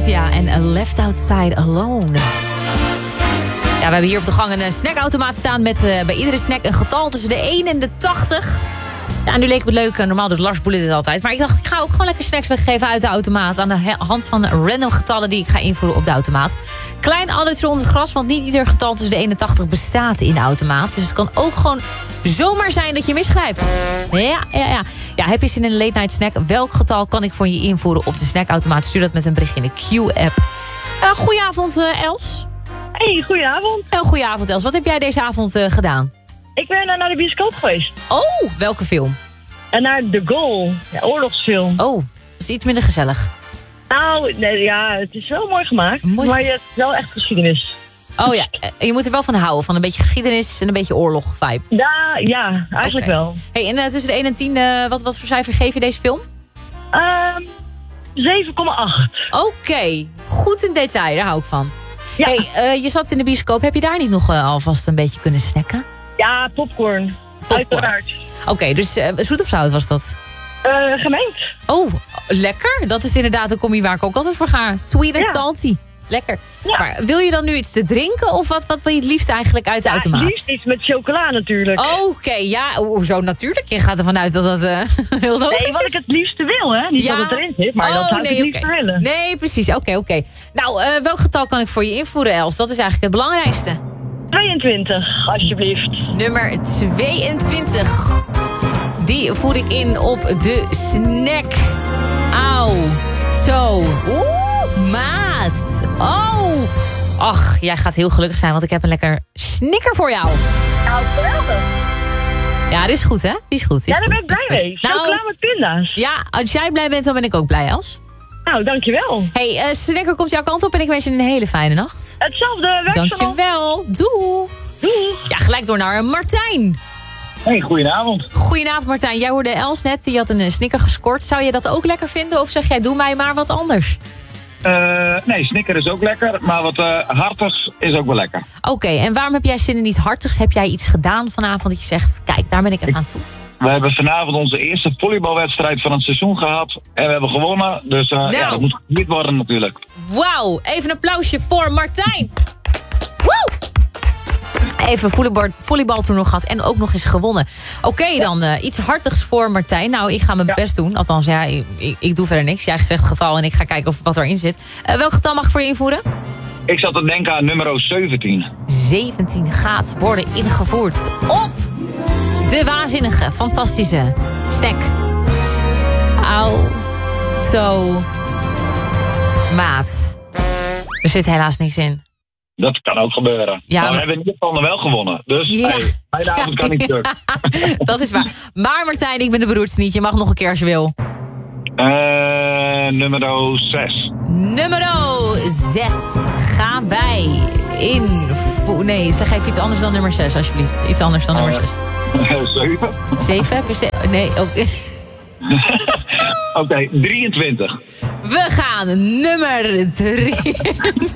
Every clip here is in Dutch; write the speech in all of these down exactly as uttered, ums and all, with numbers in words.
Sia en Left Outside Alone. Ja, we hebben hier op de gang een snackautomaat staan met uh, bij iedere snack een getal tussen de één en de tachtig. Ja, nu leek het leuk. Normaal doet Lars Boelen dit altijd. Maar ik dacht, ik ga ook gewoon lekker snacks weggeven uit de automaat. Aan de hand van random getallen die ik ga invoeren op de automaat. Klein addertje onder het gras, want niet ieder getal tussen de eenentachtig bestaat in de automaat. Dus het kan ook gewoon zomaar zijn dat je misgrijpt. Ja, ja, ja. Ja, heb je zin in een late night snack? Welk getal kan ik voor je invoeren op de snackautomaat? Stuur dat met een bericht in de Q-app. Uh, goedenavond, uh, Els. Hey, goedenavond. Uh, goedenavond, Els. Wat heb jij deze avond uh, gedaan? Ik ben uh, naar de bioscoop geweest. Oh, welke film? En naar The Goal, ja, oorlogsfilm. Oh, dat is iets minder gezellig. Nou, nee, ja, het is wel mooi gemaakt. Mooi. Maar het is wel echt geschiedenis. Oh ja, je moet er wel van houden. Van een beetje geschiedenis en een beetje oorlog-vibe. Ja, ja, eigenlijk okay. wel. Hey, en uh, tussen de één en tien, uh, wat, wat voor cijfer geef je deze film? Um, zeven komma acht. Oké, okay. Goed in detail, daar hou ik van. Ja. Hey, uh, je zat in de bioscoop. Heb je daar niet nog uh, alvast een beetje kunnen snacken? Ja, popcorn. popcorn. Uiteraard. Oké, okay, dus uh, zoet of zout was dat? Uh, gemengd. Oh, lekker. Dat is inderdaad een combi waar ik ook altijd voor ga. Sweet and ja. salty. Lekker. Ja. Maar wil je dan nu iets te drinken? Of wat, wat wil je het liefst eigenlijk uit de ja, automaat? Het liefst iets met chocola natuurlijk. Oké, okay, ja. Hoezo natuurlijk? Je gaat ervan uit dat dat uh, heel logisch is. Nee, wat ik het liefste wil, hè. Niet ja. dat het erin zit, maar oh, dat zou nee, ik het liefst okay. willen. Nee, precies. Oké, okay, oké. Okay. Nou, uh, welk getal kan ik voor je invoeren, Els? Dat is eigenlijk het belangrijkste. tweeëntwintig, alsjeblieft. Nummer tweeëntwintig. Die voer ik in op de snack. Auw. Zo. Oeh, maat. Oh. Ach, jij gaat heel gelukkig zijn, want ik heb een lekker snicker voor jou. Nou, geweldig. Ja, dit is goed, hè? Die is goed. Die is ja, daar ben goed, ik blij mee. Nou, chocola met pinda's. Ja, als jij blij bent, dan ben ik ook blij, Els. Nou, dankjewel. Hey, uh, snicker komt jouw kant op en ik wens je een hele fijne nacht. Hetzelfde, werk dankjewel. Doei. Doei. Ja, gelijk door naar Martijn. Hey, goedenavond. Goedenavond Martijn. Jij hoorde Els net, die had een snicker gescoord. Zou je dat ook lekker vinden of zeg jij, doe mij maar wat anders? Uh, nee, snicker is ook lekker, maar wat uh, hartigs is ook wel lekker. Oké, okay, en waarom heb jij zin in iets hartigs? Heb jij iets gedaan vanavond dat je zegt, kijk, daar ben ik even aan toe? We hebben vanavond onze eerste volleybalwedstrijd van het seizoen gehad. En we hebben gewonnen, dus uh, nou. ja, dat moet niet worden natuurlijk. Wauw, even een applausje voor Martijn. Woe! Even volleybal, volleybal toen nog gehad en ook nog eens gewonnen. Oké, okay, dan uh, iets hartigs voor Martijn. Nou, ik ga mijn ja. best doen. Althans, ja, ik, ik, ik doe verder niks. Jij zegt het getal en ik ga kijken of wat erin zit. Uh, welk getal mag ik voor je invoeren? Ik zat te denken aan nummer zeventien. zeventien gaat worden ingevoerd op de waanzinnige, fantastische snack. Auto maat. Er zit helaas niks in. Dat kan ook gebeuren. Ja, maar we hebben in ieder geval nog wel gewonnen. Dus ja. hey, mijn avond kan niet stuk. Dat is waar. Maar Martijn, ik ben de beroerdste niet. Je mag nog een keer als je wil. Uh, nummer zes. Nummer zes gaan wij in... Nee, zeg even iets anders dan nummer zes, alsjeblieft. Iets anders dan nummer zes. zeven. zeven? Heb je ze... Nee, ook... Oké, okay, drieëntwintig. We gaan nummer drieëntwintig.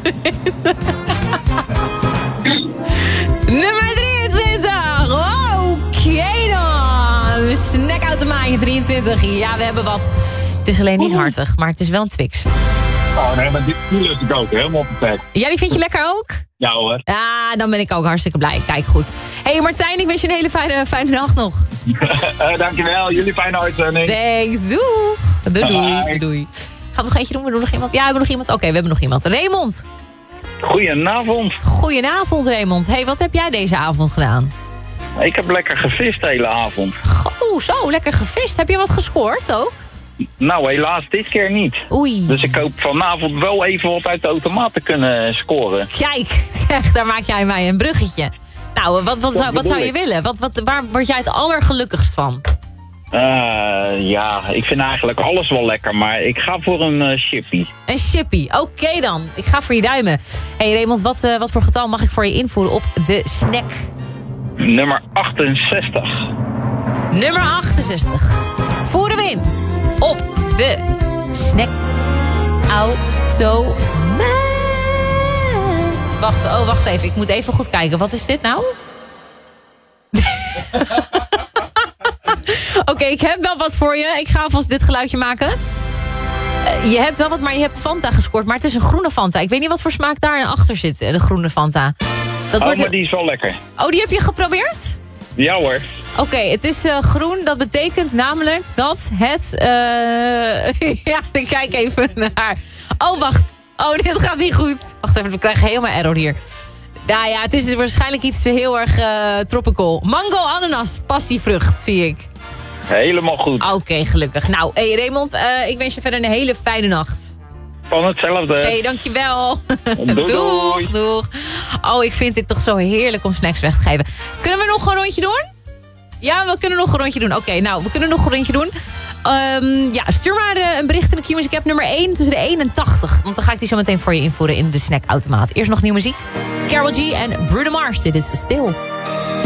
Nummer drieëntwintig. Oké okay dan. Snackautomaatje drieëntwintig. Ja, we hebben wat. Het is alleen niet hartig, maar het is wel een Twix. Oh nee, maar die, die lust ik ook. Helemaal perfect. Ja, die vind je lekker ook? Ja hoor. Ah, dan ben ik ook hartstikke blij. Kijk goed. Hé hey Martijn, ik wens je een hele fijne, fijne nacht nog. uh, dankjewel. Jullie fijne uitzending. Thanks. Doeg. Doei, doei. doei. Gaan we nog eentje doen? We doen nog iemand? Ja, we hebben nog iemand. Oké, okay, we hebben nog iemand. Raymond. Goedenavond. Goedenavond, Raymond. Hey, wat heb jij deze avond gedaan? Ik heb lekker gevist de hele avond. Oh, zo, lekker gevist. Heb je wat gescoord ook? Nou, helaas dit keer niet. Oei. Dus ik hoop vanavond wel even wat uit de automaat te kunnen scoren. Kijk, zeg, daar maak jij mij een bruggetje. Nou, wat, wat, zou, wat zou je willen? Wat, wat, waar word jij het allergelukkigst van? Uh, ja, ik vind eigenlijk alles wel lekker, maar ik ga voor een uh, chippy. Een chippy, oké okay dan. Ik ga voor je duimen. Hé hey Raymond, wat, uh, wat voor getal mag ik voor je invoeren op de snack? Nummer achtenzestig. Nummer achtenzestig. Voeren we in op de snack automaat. Wacht, oh wacht even, ik moet even goed kijken. Wat is dit nou? Oké, okay, ik heb wel wat voor je. Ik ga alvast dit geluidje maken. Uh, je hebt wel wat, maar je hebt Fanta gescoord. Maar het is een groene Fanta. Ik weet niet wat voor smaak daar achter zit, de groene Fanta. Dat oh, wordt... maar die is wel lekker. Oh, die heb je geprobeerd? Ja hoor. Oké, okay, het is uh, groen. Dat betekent namelijk dat het... Uh... ja, ik kijk even naar... Oh, wacht. Oh, dit gaat niet goed. Wacht even, we krijgen helemaal error hier. Nou ja, het is waarschijnlijk iets heel erg uh, tropical. Mango, ananas, passievrucht, zie ik. Helemaal goed. Oké, okay, gelukkig. Nou, hey Raymond, uh, ik wens je verder een hele fijne nacht. Van hetzelfde. Hey, dankjewel. Doei, doeg, doeg. Oh, ik vind dit toch zo heerlijk om snacks weg te geven. Kunnen we nog een rondje doen? Ja, we kunnen nog een rondje doen. Oké, okay, nou, we kunnen nog een rondje doen. Um, ja, stuur maar uh, een bericht in de Q-Music app nummer één tussen de één en tachtig. Want dan ga ik die zo meteen voor je invoeren in de snackautomaat. Eerst nog nieuwe muziek. Karol G en Bruno Mars. Dit is Stil.